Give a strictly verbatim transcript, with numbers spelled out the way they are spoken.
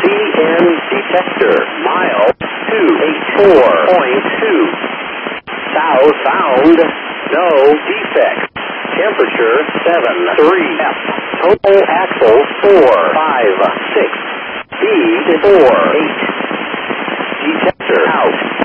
C N detector, mile two eighty-four point two. Southbound, no defects. Temperature seven three F. Total axle four five six. Speed four eight. Detector out.